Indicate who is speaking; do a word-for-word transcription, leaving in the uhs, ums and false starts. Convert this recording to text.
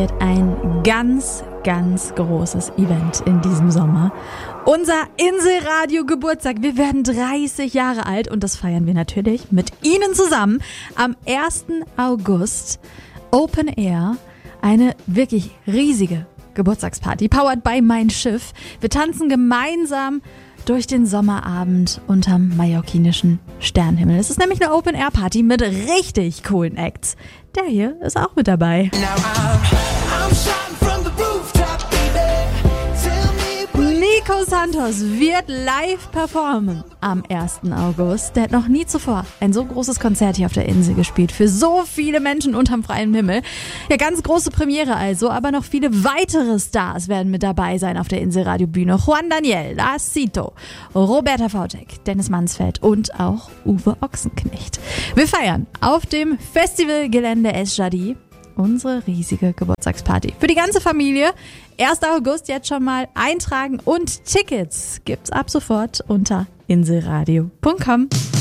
Speaker 1: Ein ganz, ganz großes Event in diesem Sommer. Unser Inselradio-Geburtstag. Wir werden dreißig Jahre alt und das feiern wir natürlich mit Ihnen zusammen am ersten August. Open Air. Eine wirklich riesige Geburtstagsparty, powered by Mein Schiff. Wir tanzen gemeinsam durch den Sommerabend unterm mallorquinischen Sternenhimmel. Es ist nämlich eine Open-Air-Party mit richtig coolen Acts. Der hier ist auch mit dabei. Nico Santos wird live performen am ersten August. Der hat noch nie zuvor ein so großes Konzert hier auf der Insel gespielt. Für so viele Menschen unterm freien Himmel. Ja, ganz große Premiere also, aber noch viele weitere Stars werden mit dabei sein auf der Inselradio-Bühne. Juan Daniel, Lacito, Roberta Vautek, Dennis Mansfeld und auch Uwe Ochsenknecht. Wir feiern auf dem Festivalgelände Es Jadi unsere riesige Geburtstagsparty. Für die ganze Familie. ersten August jetzt schon mal eintragen und Tickets gibt's ab sofort unter inselradio punkt com.